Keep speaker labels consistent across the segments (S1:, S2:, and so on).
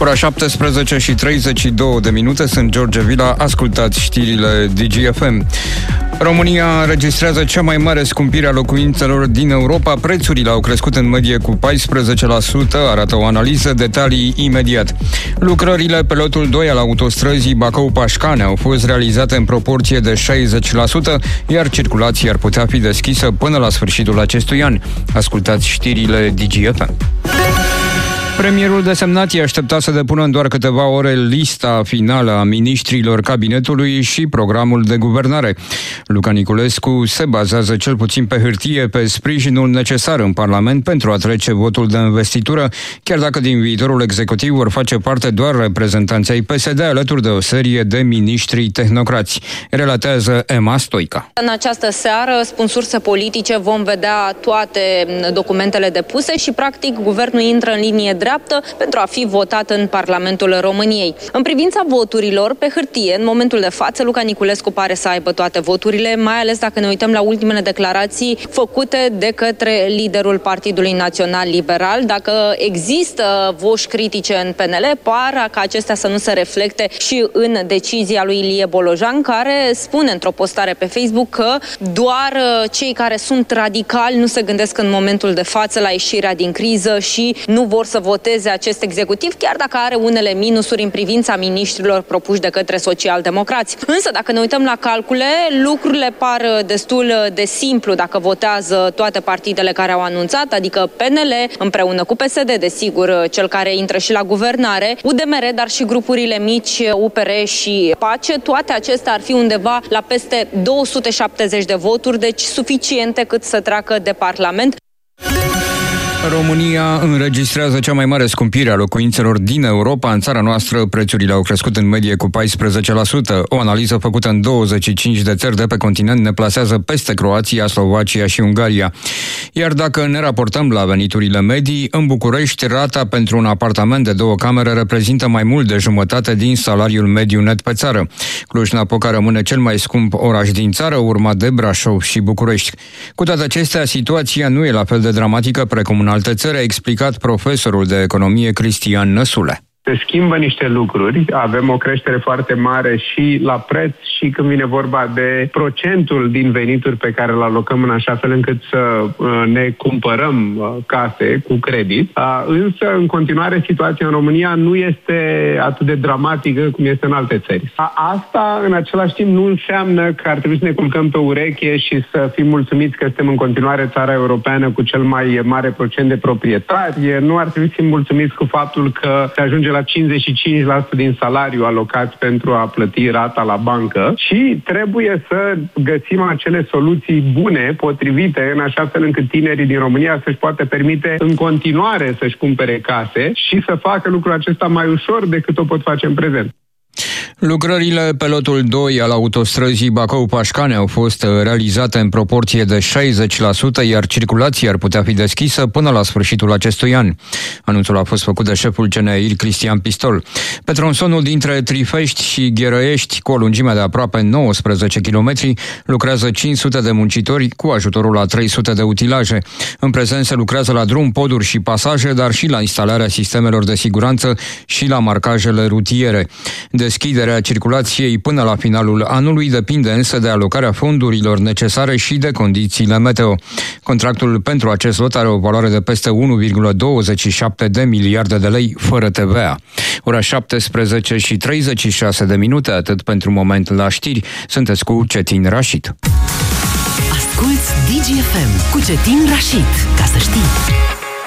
S1: Ora 17 și 32 de minute, sunt George Vila, ascultați știrile DGFM. România înregistrează cea mai mare scumpire a locuințelor din Europa. Prețurile au crescut în medie cu 14%, arată o analiză, detalii imediat. Lucrările pe lotul 2 al autostrăzii Bacău-Pașcane au fost realizate în proporție de 60%, iar circulația ar putea fi deschisă până la sfârșitul acestui an. Ascultați știrile DGFM. Premierul desemnat i-a așteptat să depună în doar câteva ore lista finală a miniștrilor cabinetului și programul de guvernare. Luca Niculescu se bazează cel puțin pe hârtie pe sprijinul necesar în Parlament pentru a trece votul de investitură, chiar dacă din viitorul executiv vor face parte doar reprezentanții ai PSD alături de o serie de miniștri tehnocrați. Relatează Emma Stoica.
S2: În această seară, spun surse politice, vom vedea toate documentele depuse și practic guvernul intră în linie dreaptă pentru a fi votat în Parlamentul României. În privința voturilor, pe hârtie, în momentul de față, Luca Niculescu pare să aibă toate voturile, mai ales dacă ne uităm la ultimele declarații făcute de către liderul Partidului Național Liberal. Dacă există voci critice în PNL, par ca acestea să nu se reflecte și în decizia lui Ilie Bolojan, care spune într-o postare pe Facebook că doar cei care sunt radicali nu se gândesc în momentul de față la ieșirea din criză și nu vor să voteze acest executiv, chiar dacă are unele minusuri în privința miniștrilor propuși de către socialdemocrați. Însă, dacă ne uităm la calcule, lucrurile par destul de simplu dacă votează toate partidele care au anunțat, adică PNL împreună cu PSD, desigur, cel care intră și la guvernare, UDMR, dar și grupurile mici, UPR și PACE, toate acestea ar fi undeva la peste 270 de voturi, deci suficiente cât să treacă de Parlament.
S1: România înregistrează cea mai mare scumpire a locuințelor din Europa. În țara noastră, prețurile au crescut în medie cu 14%. O analiză făcută în 25 de țări de pe continent ne plasează peste Croația, Slovacia și Ungaria. Iar dacă ne raportăm la veniturile medii, în București, rata pentru un apartament de 2 camere reprezintă mai mult de jumătate din salariul mediu net pe țară. Cluj-Napoca rămâne cel mai scump oraș din țară, urmat de Brașov și București. Cu toate acestea, situația nu e la fel de dramatică precum în alte țări, a explicat profesorul de economie Cristian Năsule.
S3: Se schimbă niște lucruri, avem o creștere foarte mare și la preț și când vine vorba de procentul din venituri pe care îl alocăm în așa fel încât să ne cumpărăm case cu credit. Însă, în continuare, situația în România nu este atât de dramatică cum este în alte țări. Asta, în același timp, nu înseamnă că ar trebui să ne culcăm pe ureche și să fim mulțumiți că suntem în continuare țara europeană cu cel mai mare procent de proprietari. Nu ar trebui să fim mulțumiți cu faptul că se ajunge la 55% din salariu alocați pentru a plăti rata la bancă și trebuie să găsim acele soluții bune, potrivite, în așa fel încât tinerii din România să-și poată permite în continuare să-și cumpere case și să facă lucrul acesta mai ușor decât o pot face în prezent.
S1: Lucrările pe lotul 2 al autostrăzii Bacău-Pașcane au fost realizate în proporție de 60%, iar circulația ar putea fi deschisă până la sfârșitul acestui an. Anunțul a fost făcut de șeful CNAIR, Cristian Pistol. Pe tronsonul dintre Trifești și Gherăiești, cu o lungime de aproape 19 km, lucrează 500 de muncitori cu ajutorul la 300 de utilaje. În prezent se lucrează la drum, poduri și pasaje, dar și la instalarea sistemelor de siguranță și la marcajele rutiere. Deschiderea circulației până la finalul anului depinde însă de alocarea fondurilor necesare și de condițiile meteo. Contractul pentru acest lot are o valoare de peste 1,27 de miliarde de lei fără TVA. Ora 17 și 36 de minute, atât pentru moment la știri. Sunteți cu Cetin Rașit.
S4: Asculți DGFM cu Cetin Rașit, ca să știi.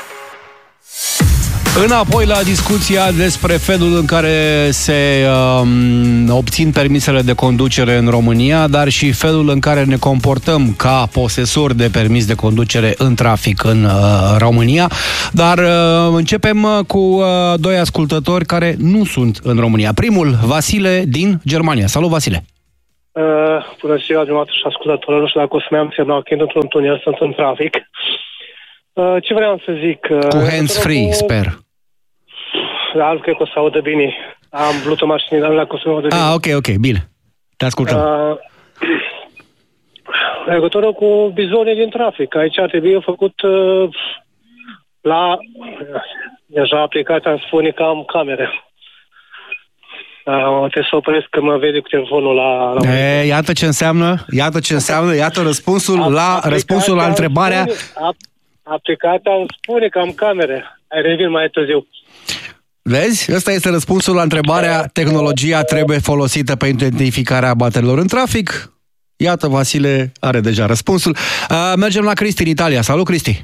S5: Înapoi la discuția despre felul în care se obțin permisele de conducere în România, dar și felul în care ne comportăm ca posesori de permis de conducere în trafic în România. Dar începem cu doi ascultători care nu sunt în România. Primul, Vasile din Germania. Salut, Vasile!
S6: Bună ziua, dumneavoastră și ascultătorilor. Nu știu dacă o să mi-am semnat că într-un tunel, sunt în trafic. Ce vreau să zic?
S5: Cu hands-free, sper.
S6: Alt cred că o să audă bine. Am vrut o mașină, dar nu dacă o să audă bine.
S5: Ok, bine. Te ascultăm.
S6: Legătură cu bizonii din trafic. Aici ar trebui făcut deja aplicația îmi spune că am camere. Trebuie să opresc că mă vede cu telefonul la
S5: Iată ce înseamnă, iată răspunsul la întrebarea.
S6: Aplicația îmi spune că am camere. Revin mai târziu.
S5: Vezi? Ăsta este răspunsul la întrebarea: tehnologia trebuie folosită pentru identificarea abaterilor în trafic? Iată, Vasile are deja răspunsul. Mergem la Cristi în Italia. Salut, Cristi!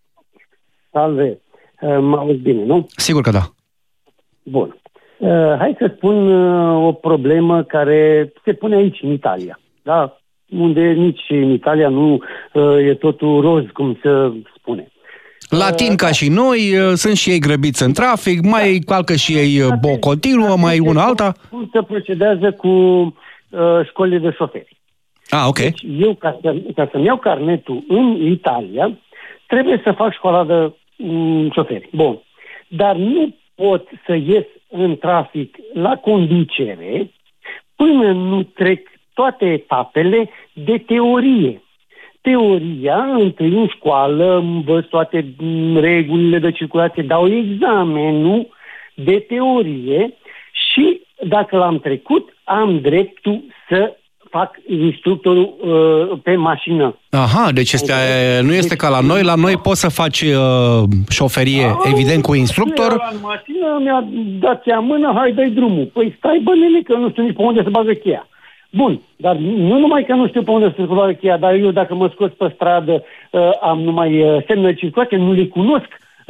S7: Salve! Mă auzi bine, nu?
S5: Sigur că da.
S7: Bun. Hai să spun o problemă care se pune aici, în Italia. Da? Unde nici în Italia nu e totul roz, cum se spune.
S5: Latin ca și noi, sunt și ei grăbiți în trafic, mai calcă și ei o continuă, mai una alta.
S7: Cum se procedează cu școlile de șoferi?
S5: Ok.
S7: Deci eu, ca să-mi iau carnetul în Italia, trebuie să fac școala de șoferi. Bun. Dar nu pot să ies în trafic la conducere până nu trec toate etapele de teorie. Teoria, întâi în școală, învăț toate regulile de circulație, dau examenul de teorie și, dacă l-am trecut, am dreptul să fac instructorul pe mașină.
S5: Aha, deci nu este ca la noi. La noi poți să faci șoferie, evident, cu instructor.
S7: Era în mașină, mi-a dat ea mână, hai, dă-i drumul. Păi stai, bă, nene, că nu știu nici pe unde să bagă cheia. Bun, dar nu numai că nu știu pe unde să bagă cheia, dar eu dacă mă scot pe stradă, am numai semne de circulație, nu le cunosc,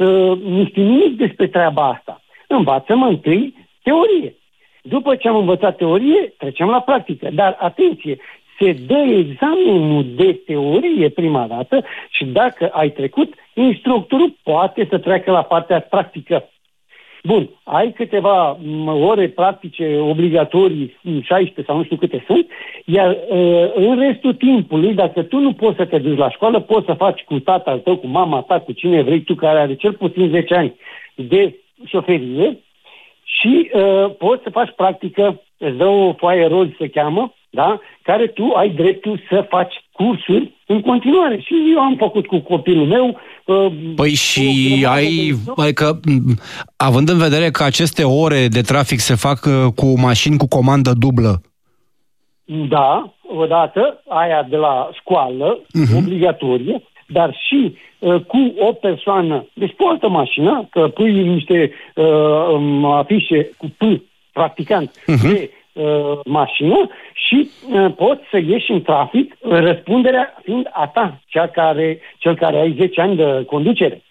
S7: nu știu nimic despre treaba asta. Învață-mă întâi teorie. După ce am învățat teorie, trecem la practică. Dar, atenție, se dă examenul de teorie prima dată și dacă ai trecut, instructorul poate să treacă la partea practică. Bun, ai câteva ore practice obligatorii, 16 sau nu știu câte sunt, iar în restul timpului, dacă tu nu poți să te duci la școală, poți să faci cu tatăl tău, cu mama ta, cu cine vrei tu, care are cel puțin 10 ani de șoferie, și poți să faci practică, îți dă o foaie roz, se cheamă, da? Care tu ai dreptul să faci cursuri în continuare. Și eu am făcut cu copilul meu.
S5: Păi și adică, având în vedere că aceste ore de trafic se fac cu mașini cu comandă dublă.
S7: Da, odată, aia de la școală, obligatorie, dar și cu o persoană, deci cu o altă mașină, că pui niște afișe cu P, practicant, de mașină și poți să ieși în trafic, răspunderea fiind a ta, cel care ai 10 ani de conducere.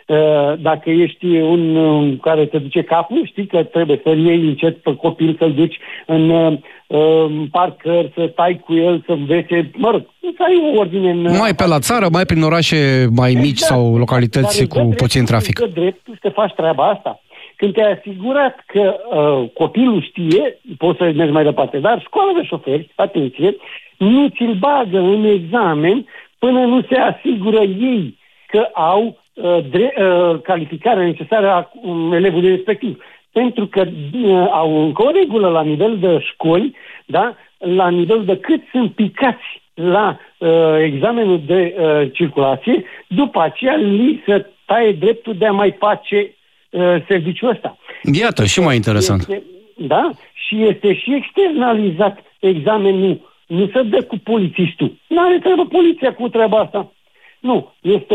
S7: Dacă ești un care te duce capul, știi că trebuie să-l iei încet pe copil, să-l duci în parcări, să stai cu el, să învețe, mă rog, să ai o ordine
S5: mai pe la țară, mai prin orașe mai mici sau localități cu puțin trafic.
S7: Dar dreptul să faci treaba asta. Când te-ai asigurat că copilul știe, poți să mergi mai departe, dar școala de șoferi, atenție, nu ți-l bagă în examen până nu se asigură ei că au calificarea necesară a elevului respectiv. Pentru că au încă o regulă la nivel de școli, da? La nivel de cât sunt picați la examenul de circulație, după aceea li se taie dreptul de a mai face serviciul ăsta.
S5: Iată, și mai interesant.
S7: Da? Și este și externalizat examenul. Nu se dă cu polițistul. Nu are treabă poliția cu treaba asta. Nu.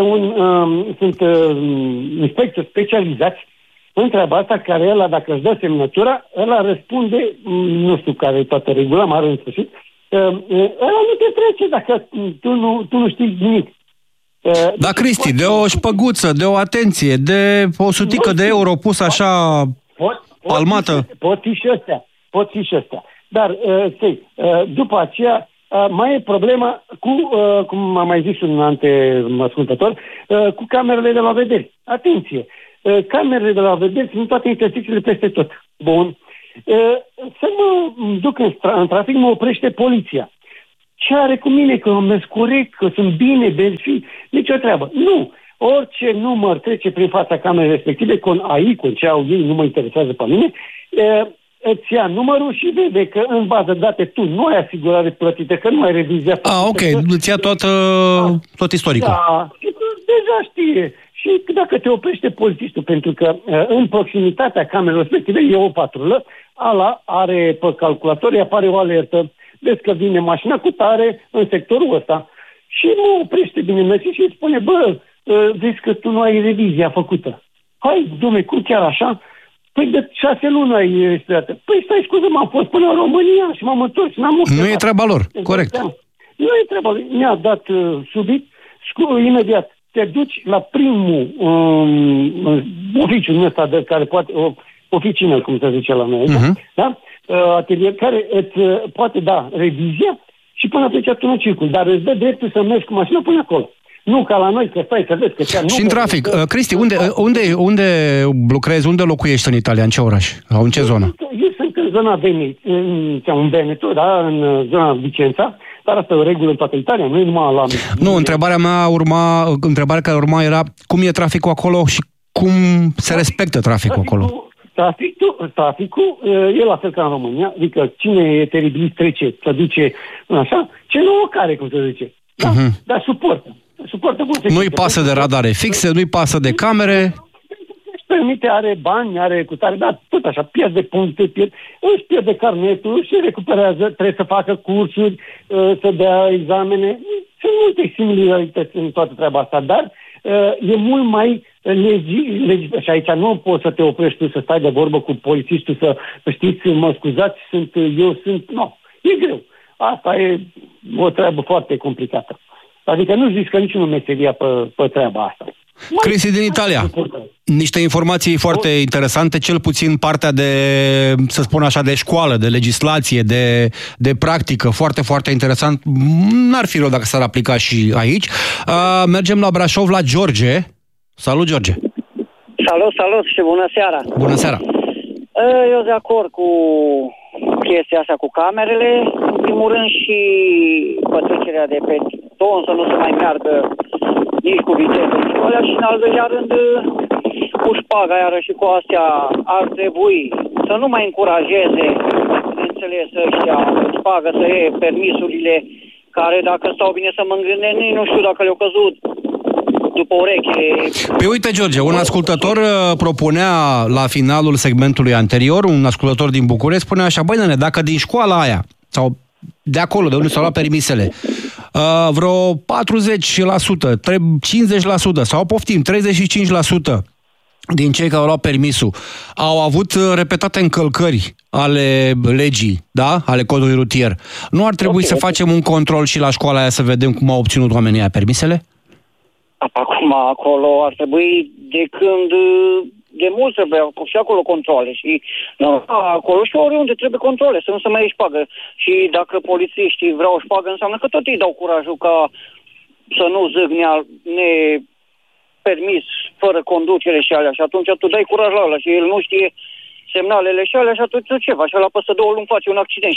S7: Sunt inspectori specializați în treaba asta, care ăla, dacă își dă semnătura, ăla răspunde, nu știu care e toată regula, mare în sfârșit, ăla nu te trece dacă tu nu știi nimic.
S5: Da, Cristi, de o șpăguță, de o atenție, de o sutică de euro pus așa palmată.
S7: Pot fi și astea. Dar, după aceea, mai e problema cu, cum a mai zis un ascultător, cu camerele de la vedere. Atenție! Camerele de la vedere sunt toate intersecțiile peste tot. Bun. Să mă duc în trafic, mă oprește poliția. Ce are cu mine? Că am mers corect, că sunt bine, benzi, nicio treabă. Nu! Orice număr trece prin fața camerei respective, cu ce au ei, nu mă interesează pe mine, îți ia numărul și vede că în bază de date tu nu ai asigurare plătită, că nu ai revizia.
S5: Ok, îți ia tot istoricul.
S7: Da, deja știe. Și dacă te oprește polițistul, pentru că în proximitatea camerei respective e o patrulă, ala are pe calculator, îi apare o alertă, vezi că vine mașina cu tare în sectorul ăsta și mă oprește bine mersi și îi spune, vezi că tu nu ai revizia făcută. Hai, dom'le, cum chiar așa? Păi de 6 luni ai studiat. Păi stai, scuze, m-am fost până în România și m-am întors și n-am urcat.
S5: Nu e treaba lor, corect.
S7: Nu e treaba lor. Mi-a dat subit și imediat te duci la primul oficiu ăsta de care poate, oficină, cum se zice la noi, da? Atelier care îți poate da revizia și până atunci tu nu circul, dar îți dă dreptul să mergi cu mașina până acolo. Nu ca la noi, că stai să vezi că chiar nu...
S5: Și în trafic. Cristi, unde lucrezi, unde locuiești în Italia, în ce oraș? Sau în ce zonă?
S7: Eu sunt în zona Veneto, da, în zona Vicența, dar asta e o regulă în toată Italia, nu e numai la...
S5: Nu, întrebarea care urma era cum e traficul acolo și cum se respectă traficul acolo.
S7: Traficul e la fel ca în România, adică cine e teribilist trece, se duce așa, ce nu care, cum se zice. Da? Dar suportă.
S5: Nu-i pasă de radare fixe, nu-i pasă de camere.
S7: Își permite, are bani, are cutare, dar tot așa, pierde puncte, își pierde carnetul și recuperează, trebuie să facă cursuri, să dea examene. Sunt multe similarități în toată treaba asta, dar e mult mai și aici nu poți să te oprești tu să stai de vorbă cu polițistul să știți, mă scuzați, nu, e greu. Asta e o treabă foarte complicată. Adică nu zici că niciunul meseria pe treaba asta.
S5: Cristi din Italia, niște informații foarte interesante, cel puțin partea de, să spun așa, de școală, de legislație, de practică, foarte, foarte interesant. N-ar fi rău dacă s-ar aplica și aici. Mergem la Brașov, la George. Salut, George!
S8: Salut și bună seara!
S5: Bună seara!
S8: Eu de acord cu chestia asta cu camerele, în primul rând și pătrecerea de pe ton, să nu se mai meargă nici cu viteză, nici cu alea, și în al doilea rând cu șpaga iară și cu astea ar trebui să nu mai încurajeze, bineînțeles, ăștia șpagă să iei permisurile care, dacă stau bine să mă îngândesc, nu știu dacă le-au căzut după ureche.
S5: Păi uite, George, un ascultător propunea la finalul segmentului anterior, un ascultător din București spunea așa, băi nene, dacă din școala aia, sau de acolo, de unde s-au luat permisele, vreo 40%, 50% sau poftim, 35% din cei care au luat permisul au avut repetate încălcări ale legii, da? Ale codului rutier. Nu ar trebui să facem un control și la școala aia să vedem cum au obținut oamenii aia permisele?
S8: Acum, acolo ar trebui de mult să vreau și acolo controle și acolo și oriunde trebuie controle, să nu se mai iei șpagă. Și dacă polițiștii vreau șpagă, înseamnă că tot îi dau curajul ca să nu zâgnea nepermis, fără conducere și alea. Și atunci tu dai curaj la ăla și el nu știe semnalele și alea și atunci ce faci? Și ăla peste 2 luni face un accident.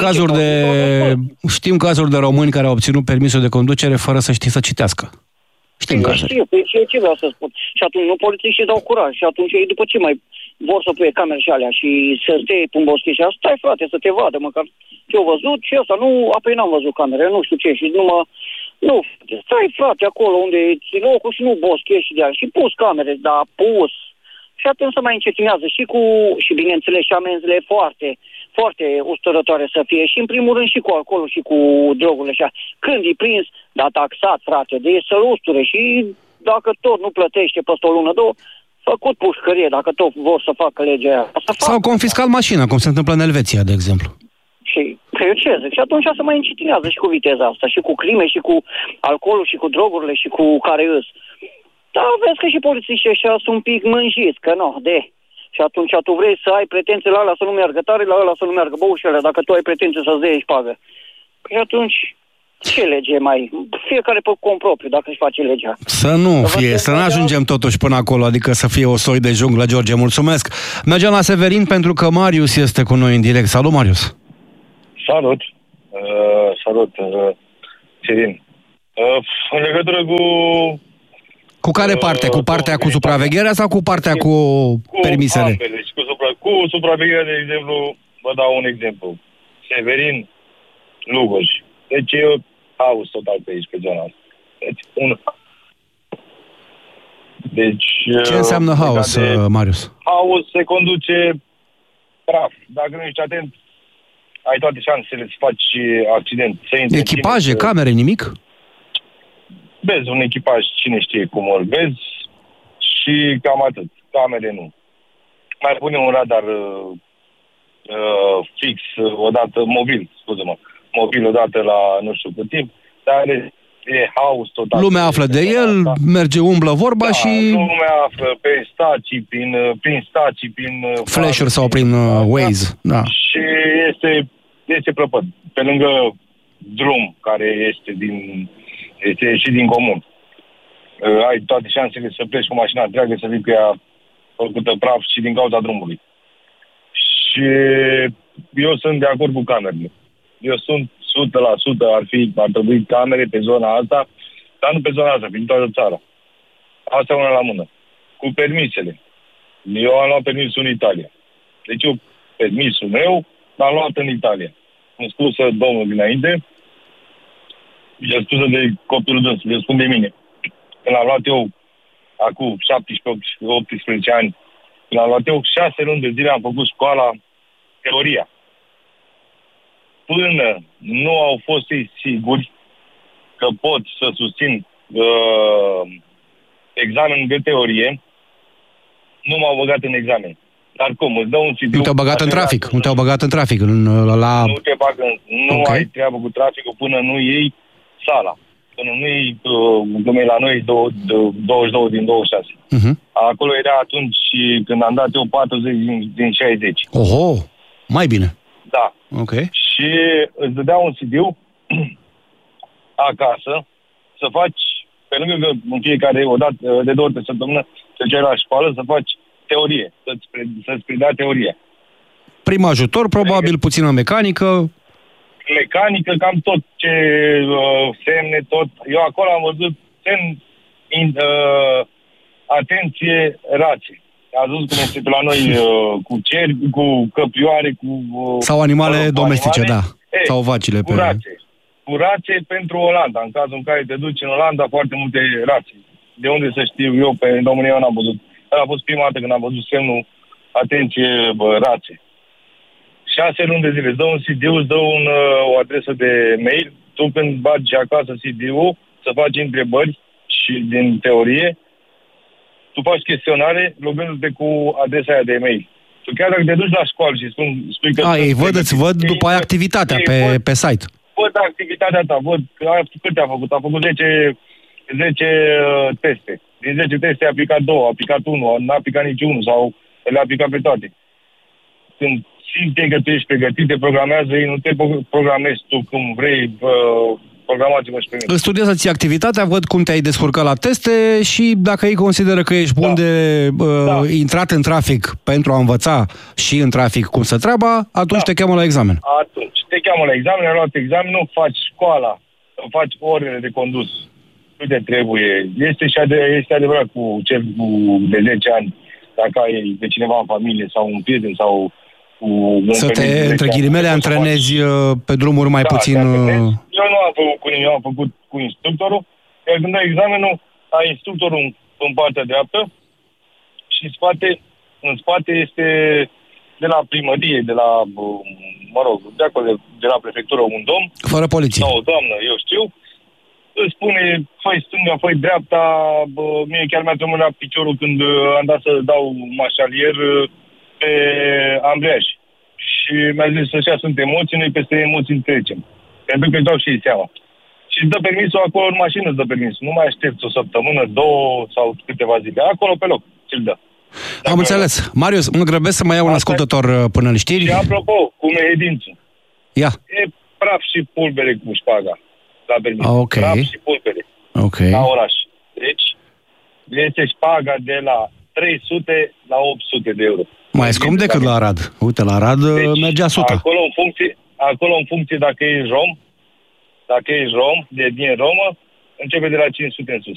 S5: Știm cazuri de români care au obținut permisul de conducere fără să știe să citească. Știu,
S8: ce vreau să spun. Și atunci nu polițiștii dau curaj. Și atunci ei după ce mai vor să pune camere și alea și să stea pe un boschet și asta, stai frate să te vadă măcar ce-au văzut și ăsta, nu, apoi n-am văzut camere, nu știu ce și nu, stai frate acolo unde e locul și nu boschet și de alea. Și pus camere, dar pus. Și atunci se mai încetinează și bineînțeles și amenzile foarte, foarte usturătoare să fie și în primul rând și cu alcoolul și cu drogurile așa. Când e prins, dar taxat, frate, de să-l usture și dacă tot nu plătește peste o lună, două, făcut pușcărie, dacă tot vor să facă legea aia.
S5: Sau confiscat mașina, cum se întâmplă în Elveția, de exemplu.
S8: Și eu ce zic? Și atunci se mai încetinează și cu viteza asta, și cu crime, și cu alcoolul, și cu drogurile, și cu care îs. Da, vezi că și polițiștii ăștia sunt un pic mânjiți, că nu, Și atunci tu vrei să ai pretenții la ăla să nu meargă tare, la ăla să nu meargă băușele, dacă tu ai pretenții să-ți dea șpagă. Păi atunci, ce lege mai? Fiecare pe cont propriu, dacă își face legea.
S5: Să nu ajungem totuși până acolo, adică să fie o soi de junglă, George, mulțumesc. Mergem la Severin pentru că Marius este cu noi în direct. Salut, Marius!
S9: Salut! Severin. În legătură cu...
S5: Cu care parte? Cu partea cu supravegherea sau cu partea cu permisele?
S9: Ambele. Cu supravegherea, de exemplu, vă dau un exemplu. Severin, Lugoj. Deci e haos total pe aici, pe zona asta. Deci,
S5: ce înseamnă haos, Marius?
S9: Haos se conduce praf. Dacă nu ești atent, ai toate șansele să faci accident.
S5: Echipaje, camere, nimic?
S9: Vezi un echipaj, cine știe cum îl vezi, și cam atât. Camere nu. Mai pune un radar fix, odată, mobil odată la nu știu cât timp, dar e haos total.
S5: Lumea află de el, merge, umblă vorba și...
S9: lumea află pe stații, prin stații, prin...
S5: Flash-uri sau prin Waze, da.
S9: Și este prăpăd. Pe lângă drum, care este ieșit din comun. Ai toate șansele să pleci cu mașina întreagă, să vii cu ea făcută praf și din cauza drumului. Și eu sunt de acord cu camerele. Eu sunt 100%, ar trebui camere pe zona asta, dar nu pe zona asta, prin toată țara. Asta una la mână. Cu permisele. Eu am luat permisul în Italia. Deci eu, permisul meu, l-am luat în Italia. Îmi spusă domnul dinainte, i-a spusă de copilul dânsul, eu spun de mine. Când l-am luat eu, acum 17-18 ani, când l-am luat eu, 6 luni de zile am făcut școala, teoria. Până nu au fost ei siguri că pot să susțin examenul de teorie, nu m-au băgat în examen. Dar cum? Îți dă un CD.
S5: Nu te-au băgat în trafic. Nu te-au băgat în trafic.
S9: Nu te bagă. Nu
S5: Okay.
S9: ai treabă cu traficul până nu iei sala. Până nu iei, cum e la noi, 22 din 26. Acolo era atunci când am dat eu 40 din 60.
S5: Oho, mai bine.
S9: Da.
S5: Ok.
S9: Și îți dădea un CD acasă să faci, pe lângă că în fiecare, o dată, de 2 ori pe săptămână, să duceai la școală să faci teorie, să-ți predea teoria.
S5: Prim ajutor, probabil, puțină mecanică.
S9: Mecanică, cam tot ce semne, tot. Eu acolo am văzut atenție, rațe. Ați văzut cum este pe la noi cu cerbi, cu căprioare, cu...
S5: Sau animale domestice,
S9: animale.
S5: da. Sau vacile.
S9: Cu rațe. Cu rațe pentru Olanda. În cazul în care te duci în Olanda, foarte multe rațe. De unde să știu eu, în România eu n-am văzut. A fost prima dată când am văzut semnul atenție, rațe. 6 luni de zile. Îți dă un CD-ul, îți dă o adresă de mail. Tu când bagi acasă CD-ul, să faci întrebări și din teorie, tu faci chestionare logându-te cu adresa aia de mail. Tu chiar dacă te duci la școală și spui că...
S5: Ei văd după aia activitatea pe site.
S9: Văd activitatea ta, văd câte a făcut. A făcut 10 teste. Din 10 teste a aplicat 2, a aplicat 1, n-a aplicat niciunul sau le-a aplicat pe toate. Când simte că tu ești pregătit, te programează ei, nu te programezi tu cum vrei, programați-vă și pe mine.
S5: Studiază-ți activitatea, văd cum te-ai descurcat la teste și dacă ei consideră că ești bun de intrat în trafic pentru a învăța și în trafic cum se treaba, atunci te cheamă la examen.
S9: Atunci te cheamă la examen, ai luat examenul, faci școala, faci orele de condus. Nu te trebuie. Este adevărat cu cel de 10 ani, dacă ai de cineva în familie sau un prieten sau cu...
S5: Să te, între ghilimele, antrenezi pe drumuri mai puțin...
S9: Eu nu am făcut cu nimeni, eu am făcut cu instructorul, iar când dai examenul, ai instructorul în partea dreaptă și în spate este de la primărie, de la, de acolo, de la prefectură, un domn.
S5: Fără poliție.
S9: Sau o doamnă, eu știu. Îți spune, fă-i stânga, fă-i dreapta. Mie chiar mi-a tremur la piciorul când am dat să dau mașalier pe ambreiaj. Și mi-a zis, așa sunt emoții, noi peste emoții trecem. Pentru că își dau și ei seama. Și îți dă permisul acolo în mașină, îți dă permisul. Nu mai aștepți o săptămână, 2 sau câteva zile. Acolo pe loc, ți-l dă.
S5: Am înțeles. Marius, mă grăbesc să mai iau un ascultător până în știri.
S9: Și apropo, cu mehedințul.
S5: Ia.
S9: E praf și pulbere cu șpaga. La permis.
S5: Okay.
S9: Praf și pulbere.
S5: Okay.
S9: La oraș. Deci, este șpaga de la 300 la 800 de euro.
S5: Mai scump decât la Arad. Uite, la Arad mergea 100.
S9: Acolo în funcție dacă ești rom, din Romă, începe de la 500 în sus.